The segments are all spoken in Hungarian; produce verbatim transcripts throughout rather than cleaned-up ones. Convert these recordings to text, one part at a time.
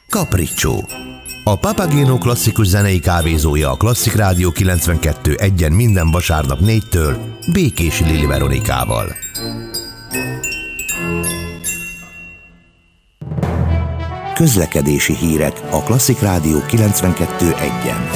Capriccio. A Papageno klasszikus zenei kávézója a Klasszik Rádió kilencvenkettő egyen minden vasárnap négytől Békési Lili Veronikával. Közlekedési hírek a Klasszik Rádió kilencvenkettő egyen.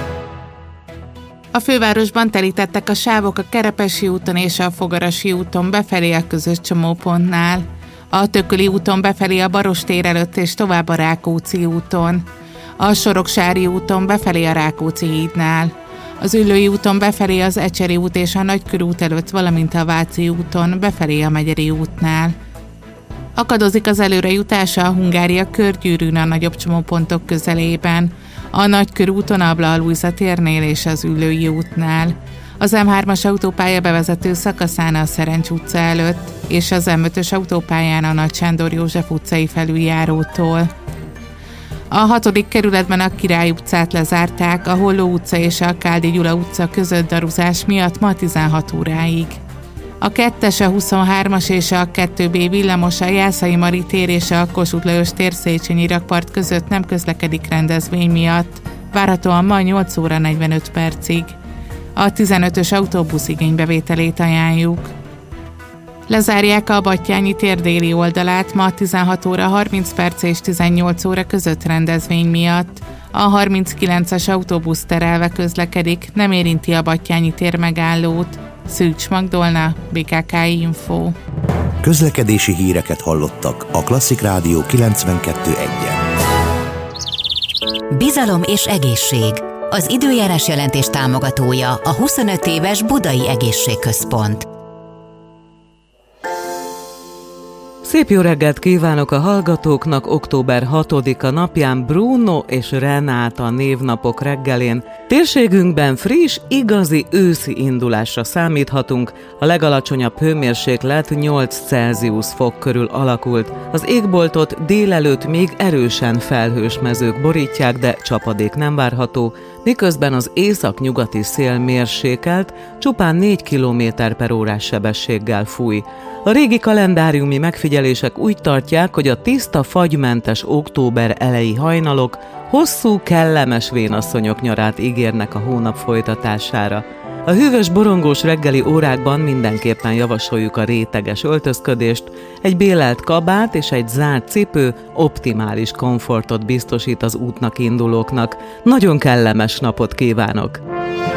A fővárosban telítettek a sávok a Kerepesi úton és a Fogarasi úton befelé a közös csomópontnál, a Tököli úton befelé a Barostér előtt és tovább a Rákóczi úton, a Soroksári úton befelé a Rákóczi hídnál, az Üllői úton befelé az Ecseri út és a Nagykörút előtt, valamint a Váci úton befelé a Megyeri útnál. Akadozik az előrejutása a Hungária körgyűrűn a nagyobb csomópontok közelében, a Nagykörúton a Blaha Lujza térnél és az Üllői útnál, az M hármas autópálya bevezető szakaszán a Szerencs utca előtt, és az M ötös autópályán a Nagy Sándor József utcai felüljárótól. A hatodik kerületben a Király utcát lezárták, a Holló utca és a Káldi Gyula utca között daruzás miatt ma tizenhat óráig. A kettes, a huszonhármas és a kettő bé villamos a Jászai Mari tér és a Kossuth Lajos tér Széchenyi rakpart között nem közlekedik rendezvény miatt, várhatóan ma nyolc óra negyvenöt percig. A tizenötös autóbusz igénybevételét ajánljuk. Lezárják a Battyányi tér déli oldalát ma tizenhat óra harminc perc és tizennyolc óra között rendezvény miatt. A harminckilences autóbusz terelve közlekedik, nem érinti a Battyányi tér megállót. Szűcs Magdolna, bé ká ká Info. Közlekedési híreket hallottak a Klasszik Rádió kilencvenkettő egyen. Bizalom és egészség. Az időjárás jelentés támogatója a huszonöt éves Budai Egészségközpont. Szép jó reggelt kívánok a hallgatóknak! Október hatodika napján Bruno és Renáta névnapok reggelén. Térségünkben friss, igazi őszi indulásra számíthatunk. A legalacsonyabb hőmérséklet nyolc Celsius fok körül alakult. Az égboltot délelőtt még erősen felhős mezők borítják, de csapadék nem várható, miközben az észak-nyugati szél mérsékelt, csupán négy kilométer per órás sebességgel fúj. A régi kalendáriumi megfigyelések úgy tartják, hogy a tiszta, fagymentes október eleji hajnalok hosszú, kellemes vénasszonyok nyarát ígérnek a hónap folytatására. A hűvös, borongós reggeli órákban mindenképpen javasoljuk a réteges öltözködést, egy bélelt kabát és egy zárt cipő optimális komfortot biztosít az útnak indulóknak. Nagyon kellemes napot kívánok!